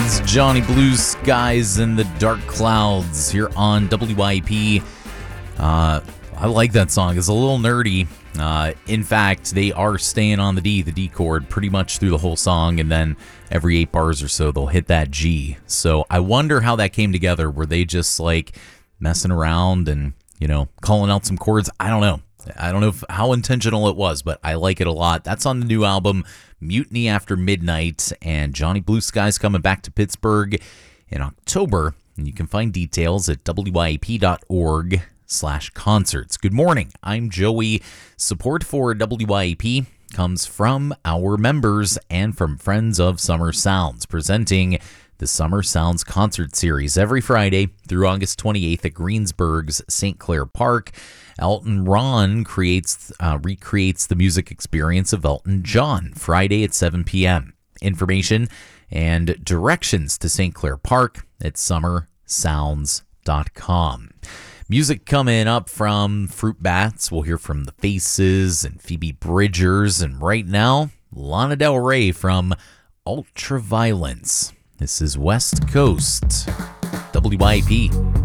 It's Johnny Blue Skies and the Dark Clouds here on WYP. I like that song. It's a little nerdy. In fact, they are staying on the D chord, pretty much through the whole song, and then every 8 bars or so, they'll hit that G. So I wonder how that came together. Were they just like messing around and, calling out some chords? I don't know. I don't know how intentional it was, but I like it a lot. That's on the new album, Mutiny After Midnight, and Johnny Blue Skies coming back to Pittsburgh in October. And you can find details at wyp.org/concerts. Good morning. I'm Joey. Support for WYP comes from our members and from Friends of Summer Sounds, presenting the Summer Sounds Concert Series every Friday through August 28th at Greensburg's St. Clair Park. Elton Ron recreates the music experience of Elton John Friday at 7 p.m. Information and directions to St. Clair Park at summersounds.com. Music coming up from Fruit Bats. We'll hear from The Faces and Phoebe Bridgers. And right now, Lana Del Rey from Ultraviolence. This is West Coast WYP.